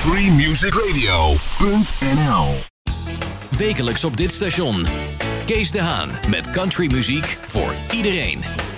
freemusicradio.nl. Wekelijks op dit station. Kees de Haan met countrymuziek voor iedereen.